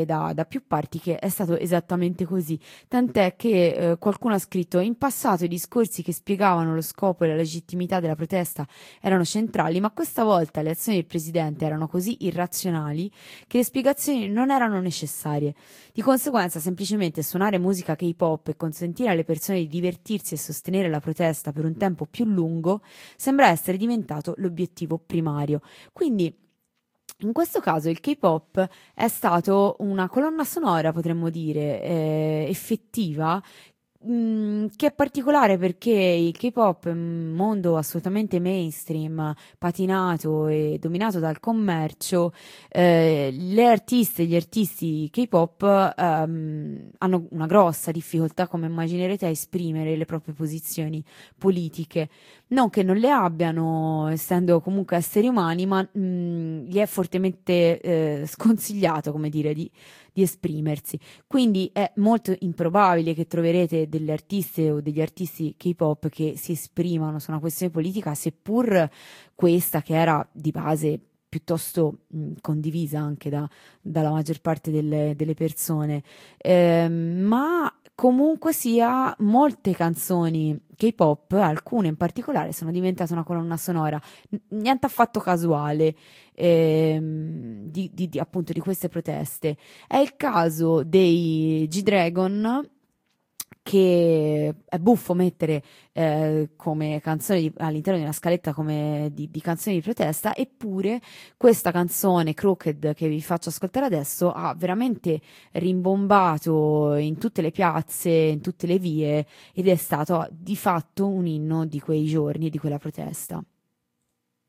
da più parti che è stato esattamente così, tant'è che qualcuno ha scritto: in passato i discorsi che spiegavano lo scopo e la legittimità della protesta erano centrali, ma questa volta le azioni del presidente erano così irrazionali che le spiegazioni non erano necessarie. Di conseguenza, semplicemente suonare musica K-pop e consentire alle persone di divertirsi e sostenere la protesta per un tempo più lungo sembra essere diventato l'obiettivo primario. Quindi in questo caso il K-pop è stato una colonna sonora, potremmo dire, effettiva, che è particolare perché il K-pop è un mondo assolutamente mainstream, patinato e dominato dal commercio. Le artiste e gli artisti K-pop hanno una grossa difficoltà, come immaginerete, a esprimere le proprie posizioni politiche. Non che non le abbiano, essendo comunque esseri umani, ma gli è fortemente sconsigliato, come dire, di esprimersi. Quindi è molto improbabile che troverete delle artiste o degli artisti K-pop che si esprimano su una questione politica, seppur questa che era di base piuttosto condivisa anche dalla maggior parte delle persone. Ma comunque sia, molte canzoni K-pop, alcune in particolare, sono diventate una colonna sonora niente affatto casuale, appunto di queste proteste. È il caso dei G-Dragon, che è buffo mettere come canzone all'interno di una scaletta come di canzoni di protesta, eppure questa canzone Crooked che vi faccio ascoltare adesso ha veramente rimbombato in tutte le piazze, in tutte le vie, ed è stato di fatto un inno di quei giorni e di quella protesta.